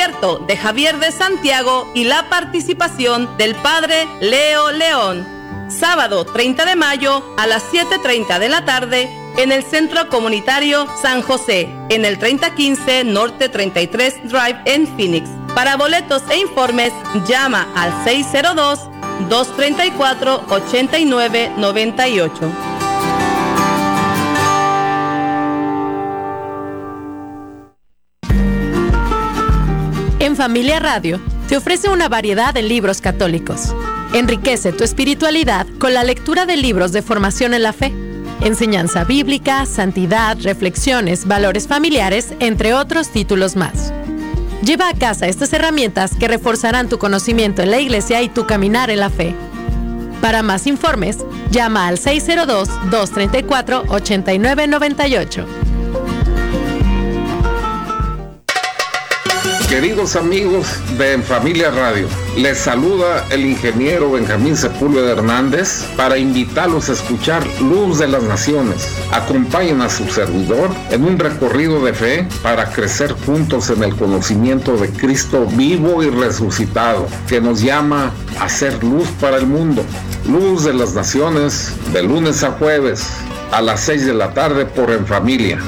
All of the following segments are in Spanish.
concierto de Javier de Santiago y la participación del padre Leo León. Sábado 30 de mayo a las 7:30 de la tarde en el Centro Comunitario San José, en el 3015 Norte 33 Drive en Phoenix. Para boletos e informes, llama al 602-234-8998. En Familia Radio te ofrece una variedad de libros católicos. Enriquece tu espiritualidad con la lectura de libros de formación en la fe, enseñanza bíblica, santidad, reflexiones, valores familiares, entre otros títulos más. Lleva a casa estas herramientas que reforzarán tu conocimiento en la iglesia y tu caminar en la fe. Para más informes, llama al 602-234-8998. Queridos amigos de En Familia Radio, les saluda el ingeniero Benjamín Sepúlveda Hernández para invitarlos a escuchar Luz de las Naciones. Acompañen a su servidor en un recorrido de fe para crecer juntos en el conocimiento de Cristo vivo y resucitado, que nos llama a ser luz para el mundo. Luz de las Naciones, de lunes a jueves, a las 6 de la tarde por En Familia.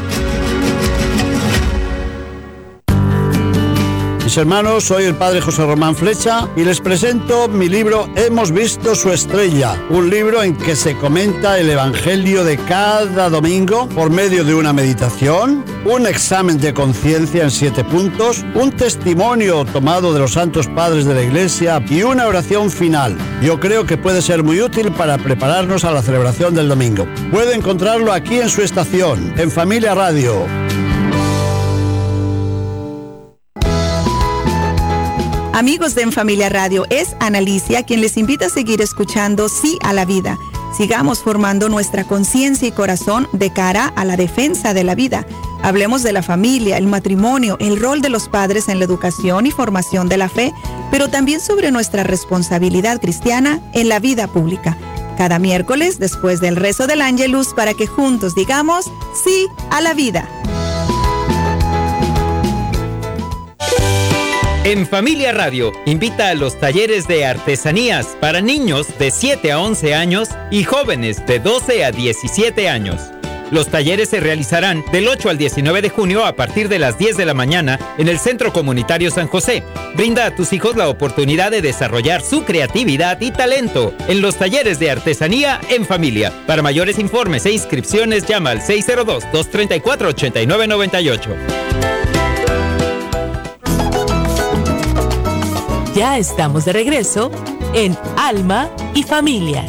Mis hermanos, soy el padre José Román Flecha y les presento mi libro Hemos visto su estrella, un libro en que se comenta el evangelio de cada domingo por medio de una meditación, un examen de conciencia en 7 puntos, un testimonio tomado de los santos padres de la iglesia y una oración final. Yo creo que puede ser muy útil para prepararnos a la celebración del domingo. Puede encontrarlo aquí en su estación, En Familia Radio. Amigos de En Familia Radio, es Analicia quien les invita a seguir escuchando Sí a la Vida. Sigamos formando nuestra conciencia y corazón de cara a la defensa de la vida. Hablemos de la familia, el matrimonio, el rol de los padres en la educación y formación de la fe, pero también sobre nuestra responsabilidad cristiana en la vida pública. Cada miércoles, después del rezo del Ángelus, para que juntos digamos Sí a la Vida. En Familia Radio, invita a los talleres de artesanías para niños de 7 a 11 años y jóvenes de 12 a 17 años. Los talleres se realizarán del 8 al 19 de junio a partir de las 10 de la mañana en el Centro Comunitario San José. Brinda a tus hijos la oportunidad de desarrollar su creatividad y talento en los talleres de artesanía en familia. Para mayores informes e inscripciones, llama al 602-234-8998. Ya estamos de regreso en Alma y Familia.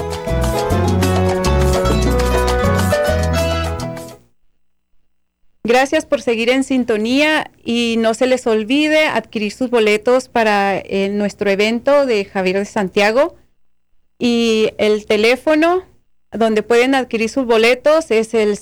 Gracias por seguir en sintonía y no se les olvide adquirir sus boletos para nuestro evento de Javier de Santiago. Y el teléfono donde pueden adquirir sus boletos es el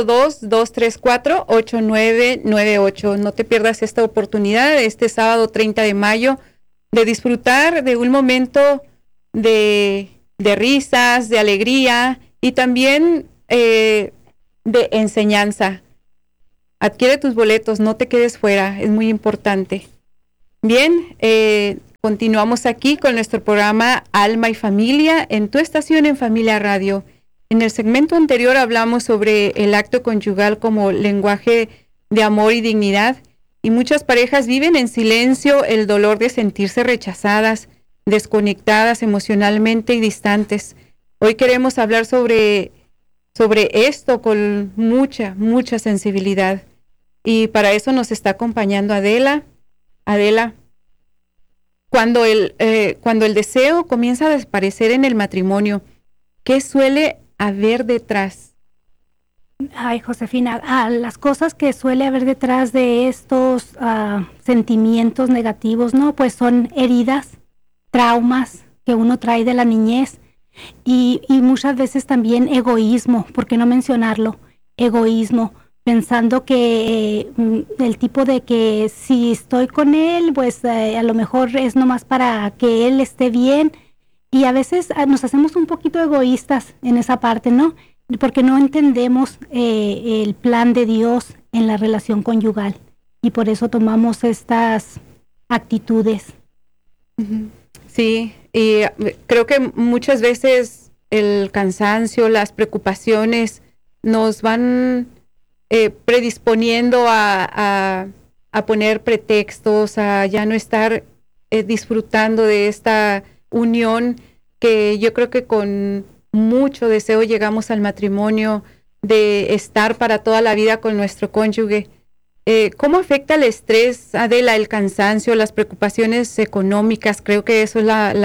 602-234-8998. No te pierdas esta oportunidad este sábado 30 de mayo de disfrutar de un momento de risas, de alegría y también de enseñanza. Adquiere tus boletos, no te quedes fuera, es muy importante. Bien, continuamos aquí con nuestro programa Alma y Familia en tu estación En Familia Radio. En el segmento anterior hablamos sobre el acto conyugal como lenguaje de amor y dignidad. Y muchas parejas viven en silencio el dolor de sentirse rechazadas, desconectadas emocionalmente y distantes. Hoy queremos hablar sobre esto con mucha sensibilidad. Y para eso nos está acompañando Adela. Adela, cuando el deseo comienza a desaparecer en el matrimonio, ¿qué suele haber detrás? Ay, Josefina, las cosas que suele haber detrás de estos sentimientos negativos, ¿no? Pues son heridas, traumas que uno trae de la niñez y muchas veces también egoísmo, ¿por qué no mencionarlo? Egoísmo, pensando que el tipo de que si estoy con él, pues a lo mejor es nomás para que él esté bien y a veces nos hacemos un poquito egoístas en esa parte, ¿no? Porque no entendemos el plan de Dios en la relación conyugal y por eso tomamos estas actitudes. Sí, y creo que muchas veces el cansancio, las preocupaciones nos van predisponiendo a poner pretextos, a ya no estar disfrutando de esta unión que yo creo que con mucho deseo llegamos al matrimonio, de estar para toda la vida con nuestro cónyuge. ¿Cómo afecta el estrés, Adela, el cansancio, las preocupaciones económicas? Creo que eso es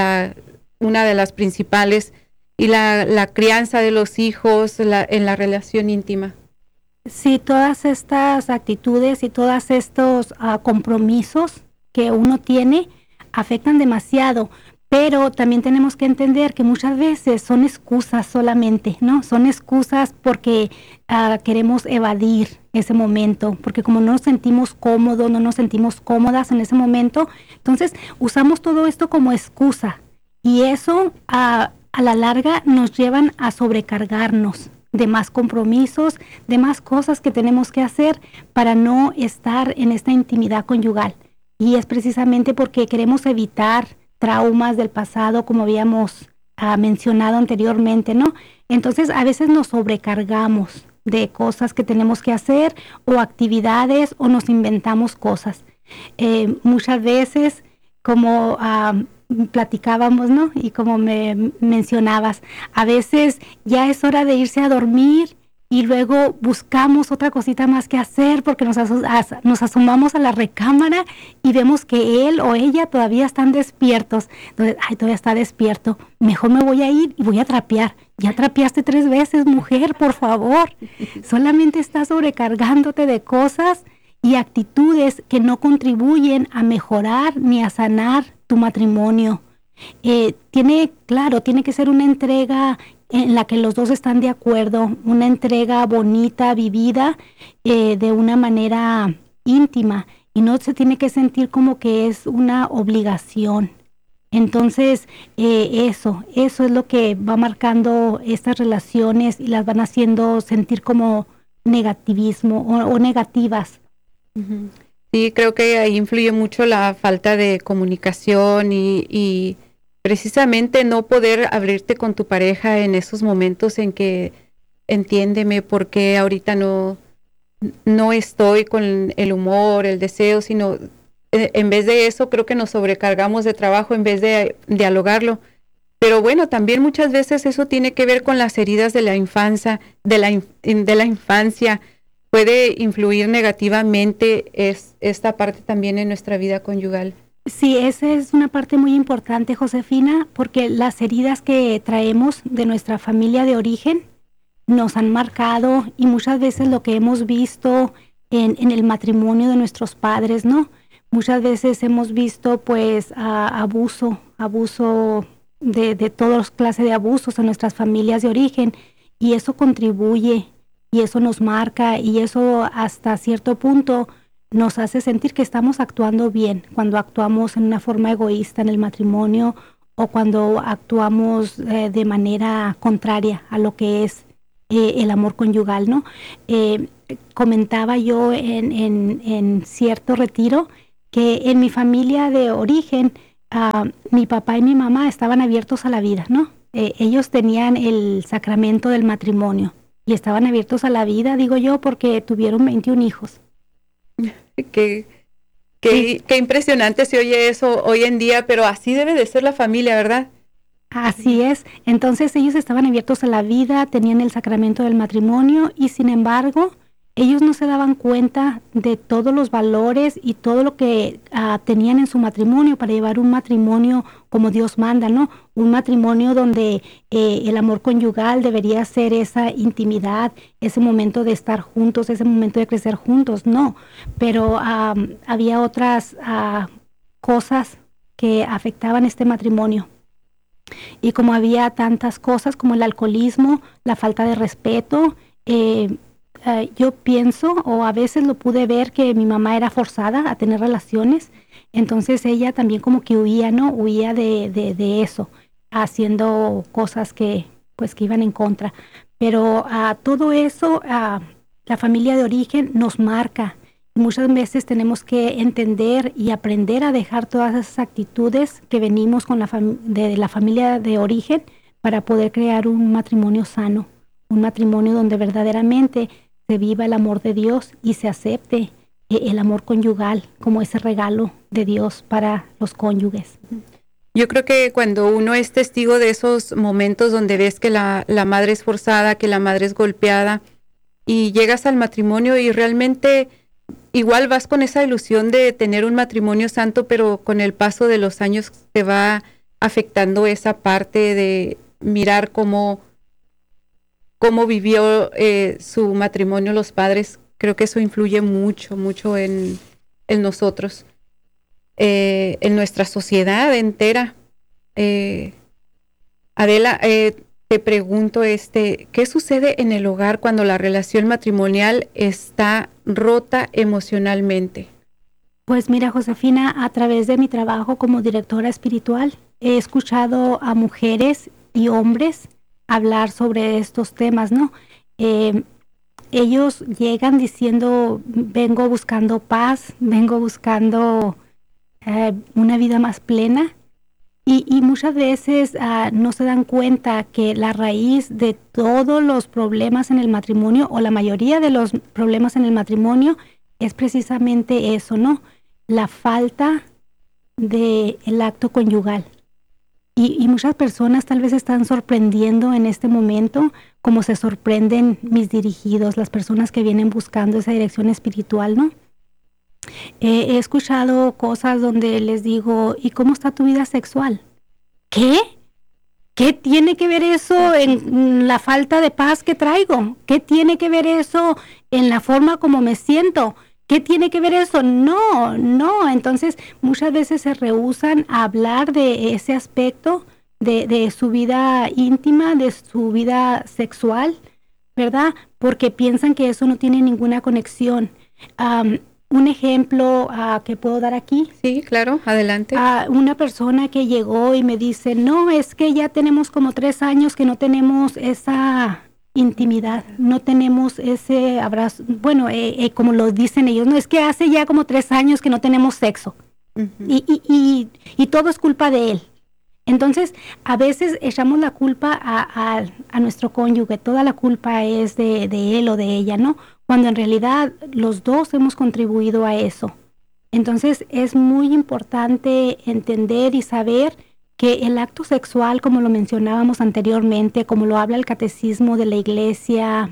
una de las principales, y la crianza de los hijos en la relación íntima. Sí, todas estas actitudes y todos estos compromisos que uno tiene afectan demasiado, pero también tenemos que entender que muchas veces son excusas solamente, ¿no? Son excusas porque queremos evadir ese momento, porque como no nos sentimos cómodos, no nos sentimos cómodas en ese momento, entonces usamos todo esto como excusa, y eso a la larga nos llevan a sobrecargarnos de más compromisos, de más cosas que tenemos que hacer para no estar en esta intimidad conyugal. Y es precisamente porque queremos evitar traumas del pasado, como habíamos mencionado anteriormente, ¿no? Entonces, a veces nos sobrecargamos de cosas que tenemos que hacer o actividades, o nos inventamos cosas. Muchas veces, como platicábamos, ¿no? Y como me mencionabas, a veces ya es hora de irse a dormir y luego buscamos otra cosita más que hacer porque nos asomamos a la recámara y vemos que él o ella todavía están despiertos. Entonces, todavía está despierto, mejor me voy a ir y voy a trapear. Ya trapeaste 3 veces, mujer, por favor. Solamente estás sobrecargándote de cosas y actitudes que no contribuyen a mejorar ni a sanar tu matrimonio. Tiene que ser una entrega en la que los dos están de acuerdo, una entrega bonita, vivida de una manera íntima, y no se tiene que sentir como que es una obligación. Entonces, eso es lo que va marcando estas relaciones y las van haciendo sentir como negativismo o negativas. Uh-huh. Sí, creo que ahí influye mucho la falta de comunicación y precisamente no poder abrirte con tu pareja en esos momentos en que entiéndeme porque ahorita no estoy con el humor, el deseo, sino en vez de eso creo que nos sobrecargamos de trabajo en vez de dialogarlo. Pero bueno, también muchas veces eso tiene que ver con las heridas de la infancia, de la infancia. Puede influir negativamente esta parte también en nuestra vida conyugal. Sí, esa es una parte muy importante, Josefina, porque las heridas que traemos de nuestra familia de origen nos han marcado, y muchas veces lo que hemos visto en el matrimonio de nuestros padres, ¿no? Muchas veces hemos visto pues abuso de todas clases de abusos en nuestras familias de origen, y eso contribuye y eso nos marca, y eso hasta cierto punto nos hace sentir que estamos actuando bien cuando actuamos en una forma egoísta en el matrimonio, o cuando actuamos de manera contraria a lo que es el amor conyugal, ¿no? Comentaba yo en cierto retiro que en mi familia de origen mi papá y mi mamá estaban abiertos a la vida, ¿no? Ellos tenían el sacramento del matrimonio y estaban abiertos a la vida, digo yo, porque tuvieron 21 hijos. Qué impresionante se oye eso hoy en día, pero así debe de ser la familia, ¿verdad? Así es. Entonces ellos estaban abiertos a la vida, tenían el sacramento del matrimonio, y sin embargo ellos no se daban cuenta de todos los valores y todo lo que tenían en su matrimonio para llevar un matrimonio como Dios manda, ¿no? Un matrimonio donde el amor conyugal debería ser esa intimidad, ese momento de estar juntos, ese momento de crecer juntos, no. Pero había otras cosas que afectaban este matrimonio. Y como había tantas cosas como el alcoholismo, la falta de respeto, yo pienso, o a veces lo pude ver, que mi mamá era forzada a tener relaciones, entonces ella también como que huía, ¿no? Huía de eso, haciendo cosas que iban en contra. Pero todo eso, la familia de origen nos marca, Muchas veces tenemos que entender y aprender a dejar todas esas actitudes que venimos con de la familia de origen para poder crear un matrimonio sano, un matrimonio donde verdaderamente se viva el amor de Dios y se acepte el amor conyugal como ese regalo de Dios para los cónyuges. Yo creo que cuando uno es testigo de esos momentos donde ves que la madre es forzada, que la madre es golpeada, y llegas al matrimonio y realmente igual vas con esa ilusión de tener un matrimonio santo, pero con el paso de los años te va afectando esa parte de mirar cómo vivió su matrimonio los padres. Creo que eso influye mucho, mucho en nosotros, en nuestra sociedad entera. Adela, te pregunto, ¿qué sucede en el hogar cuando la relación matrimonial está rota emocionalmente? Pues mira, Josefina, a través de mi trabajo como directora espiritual, he escuchado a mujeres y hombres hablar sobre estos temas, ¿no? Ellos llegan diciendo, vengo buscando paz, vengo buscando una vida más plena, y muchas veces no se dan cuenta que la raíz de todos los problemas en el matrimonio, o la mayoría de los problemas en el matrimonio, es precisamente eso, ¿no? La falta del acto conyugal. Y muchas personas tal vez están sorprendiendo en este momento, como se sorprenden mis dirigidos, las personas que vienen buscando esa dirección espiritual, ¿no? He escuchado cosas donde les digo, ¿y cómo está tu vida sexual? ¿Qué? ¿Qué tiene que ver eso en la falta de paz que traigo? ¿Qué tiene que ver eso en la forma como me siento? ¿Qué tiene que ver eso? No. Entonces, muchas veces se rehúsan a hablar de ese aspecto de su vida íntima, de su vida sexual, ¿verdad? Porque piensan que eso no tiene ninguna conexión. Un ejemplo que puedo dar aquí. Sí, claro, adelante. Una persona que llegó y me dice, no, es que ya tenemos como 3 años que no tenemos esa intimidad, no tenemos ese abrazo, bueno, como lo dicen ellos, no, es que hace ya como 3 años que no tenemos sexo. Uh-huh. Y todo es culpa de él. Entonces, a veces echamos la culpa a nuestro cónyuge, toda la culpa es de él o de ella, ¿no? Cuando en realidad los dos hemos contribuido a eso. Entonces, es muy importante entender y saber que el acto sexual, como lo mencionábamos anteriormente, como lo habla el catecismo de la iglesia,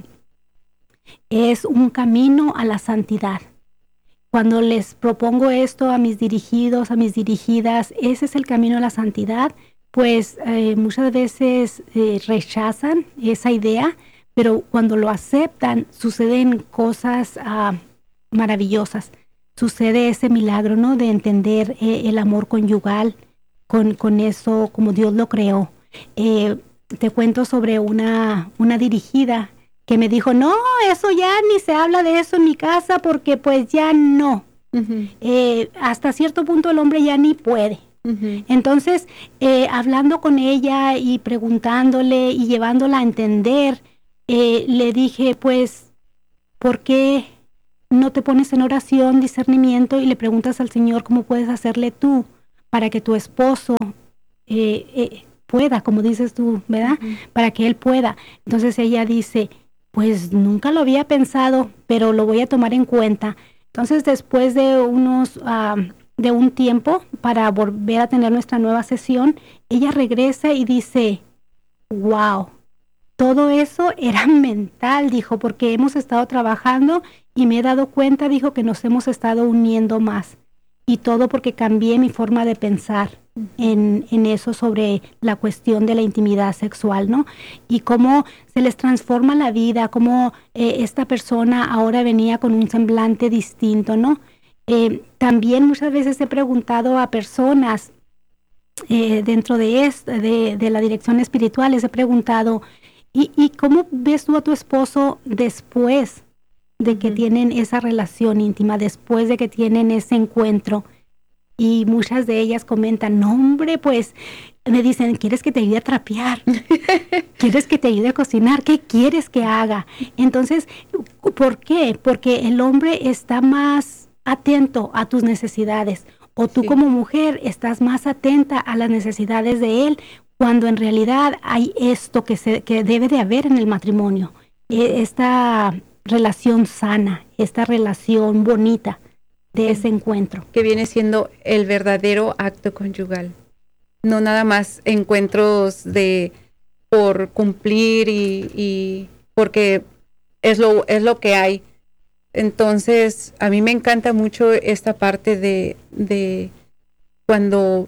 es un camino a la santidad. Cuando les propongo esto a mis dirigidos, a mis dirigidas, ese es el camino a la santidad, pues muchas veces rechazan esa idea, pero cuando lo aceptan suceden cosas maravillosas. Sucede ese milagro, ¿no? De entender el amor conyugal con eso, como Dios lo creó. Te cuento sobre una dirigida que me dijo, no, eso ya ni se habla de eso en mi casa porque pues ya no. Uh-huh. Hasta cierto punto el hombre ya ni puede. Uh-huh. Entonces, hablando con ella y preguntándole y llevándola a entender, le dije, pues, ¿por qué no te pones en oración, discernimiento y le preguntas al Señor cómo puedes hacerle tú para que tu esposo pueda, como dices tú, ¿verdad? Uh-huh. Para que él pueda. Entonces ella dice, pues nunca lo había pensado, pero lo voy a tomar en cuenta. Entonces después de un tiempo para volver a tener nuestra nueva sesión, ella regresa y dice, wow, todo eso era mental, dijo, porque hemos estado trabajando y me he dado cuenta, dijo, que nos hemos estado uniendo más. Y todo porque cambié mi forma de pensar en eso sobre la cuestión de la intimidad sexual, ¿no? Y cómo se les transforma la vida, cómo esta persona ahora venía con un semblante distinto, ¿no? También muchas veces he preguntado a personas dentro de la dirección espiritual, les he preguntado, ¿y cómo ves tú a tu esposo después de que tienen esa relación íntima, después de que tienen ese encuentro? Y muchas de ellas comentan, no hombre, pues me dicen, ¿quieres que te ayude a trapear? ¿Quieres que te ayude a cocinar? ¿Qué quieres que haga? Entonces, ¿por qué? Porque el hombre está más atento a tus necesidades, o tú como mujer estás más atenta a las necesidades de él, cuando en realidad hay esto que debe de haber en el matrimonio, esta relación sana, esta relación bonita de ese encuentro. Que viene siendo el verdadero acto conyugal. No nada más encuentros por cumplir y porque es lo que hay. Entonces, a mí me encanta mucho esta parte de cuando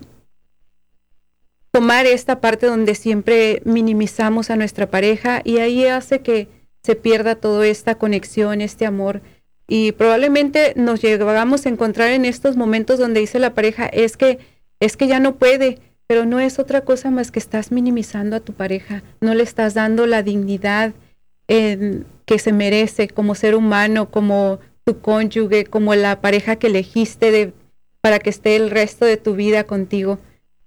tomar esta parte donde siempre minimizamos a nuestra pareja, y ahí hace que se pierda toda esta conexión, este amor. Y probablemente nos llegamos a encontrar en estos momentos donde dice la pareja, es que ya no puede, pero no es otra cosa más que estás minimizando a tu pareja, no le estás dando la dignidad que se merece como ser humano, como tu cónyuge, como la pareja que elegiste para que esté el resto de tu vida contigo.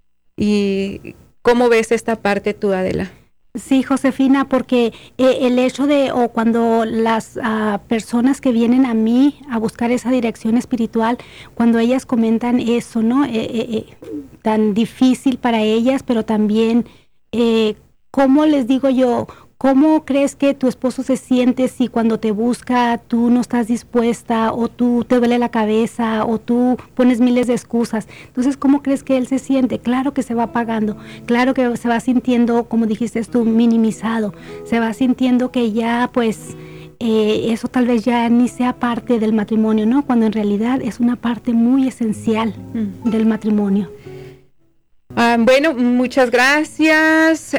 ¿Y cómo ves esta parte tú, Adela? Sí, Josefina, porque el hecho o cuando las personas que vienen a mí a buscar esa dirección espiritual, cuando ellas comentan eso, ¿no? Tan difícil para ellas, pero también, ¿cómo les digo yo? ¿Cómo crees que tu esposo se siente si cuando te busca tú no estás dispuesta, o tú te duele la cabeza, o tú pones miles de excusas? Entonces, ¿cómo crees que él se siente? Claro que se va apagando, claro que se va sintiendo, como dijiste tú, minimizado, se va sintiendo que ya pues eso tal vez ya ni sea parte del matrimonio, ¿no? Cuando en realidad es una parte muy esencial del matrimonio. Bueno, muchas gracias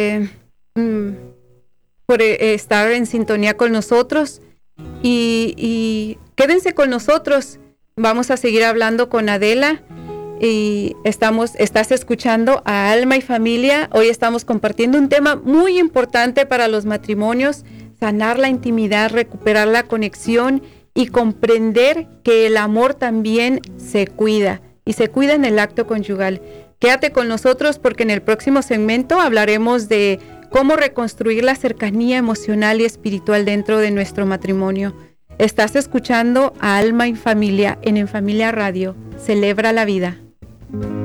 por estar en sintonía con nosotros, y quédense con nosotros. Vamos a seguir hablando con Adela, y estás escuchando a Alma y Familia. Hoy estamos compartiendo un tema muy importante para los matrimonios: sanar la intimidad, recuperar la conexión y comprender que el amor también se cuida, y se cuida en el acto conyugal. Quédate con nosotros, porque en el próximo segmento hablaremos de cómo reconstruir la cercanía emocional y espiritual dentro de nuestro matrimonio. Estás escuchando a Alma y Familia en Familia Radio. Celebra la vida.